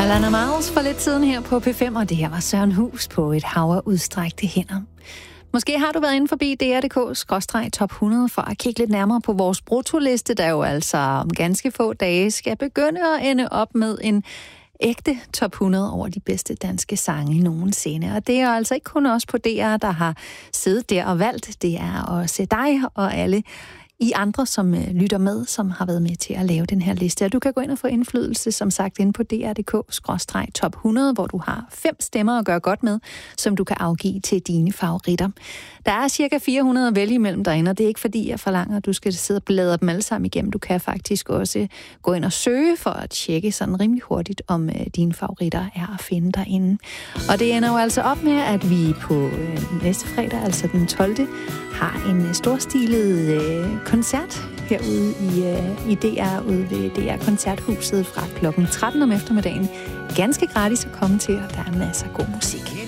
Alana Miles for lidt siden her på P5, og det her var Søren Hus på Et hav af udstrakte hænder. Måske har du været inde forbi DR.dk/top 100 for at kigge lidt nærmere på vores bruttoliste, der jo altså om ganske få dage skal begynde at ende op med en ægte top 100 over de bedste danske sange nogensinde. Og det er altså ikke kun os på DR, der har siddet der og valgt. Det er også dig og alle I andre, som lytter med, som har været med til at lave den her liste. Og du kan gå ind og få indflydelse, som sagt, inde på dr.dk/top 100, hvor du har 5 stemmer at gøre godt med, som du kan afgive til dine favoritter. Der er cirka 400 at vælge imellem derinde, og det er ikke fordi, jeg forlanger, at du skal sidde og bladre dem alle sammen igennem. Du kan faktisk også gå ind og søge for at tjekke sådan rimelig hurtigt, om dine favoritter er at finde derinde. Og det ender jo altså op med, at vi på næste fredag, altså den 12., har en storstilet koncert herude i DR, ude ved DR-koncerthuset fra klokken 13 om eftermiddagen. Ganske gratis at komme til, og der er masser af god musik.